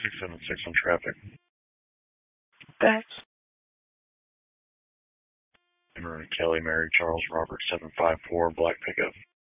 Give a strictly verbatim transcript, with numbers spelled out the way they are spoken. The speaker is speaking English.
six seven six on traffic. Thanks. Emery Kelly, Mary Charles Robert seven five four, black pickup.